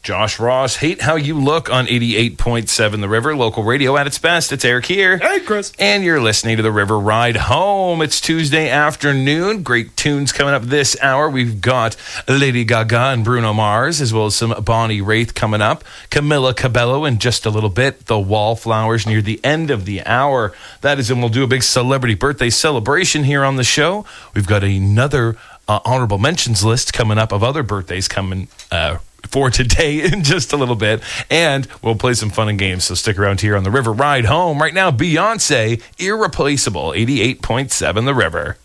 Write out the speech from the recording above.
Josh Ross, Hate How You Look on 88.7 The River, local radio at its best. It's Eric here. Hey, Chris. And you're listening to The River Ride Home. It's Tuesday afternoon. Great tunes coming up this hour. We've got Lady Gaga and Bruno Mars, as well as some Bonnie Raitt coming up. Camila Cabello in just a little bit. The Wallflowers near the end of the hour. That is, and we'll do a big celebrity birthday celebration here on the show. We've got another honorable mentions list coming up of other birthdays coming for today in just a little bit, and we'll play some fun and games, so stick around here on The River Ride Home. Right now, Beyonce, Irreplaceable, 88.7 The River.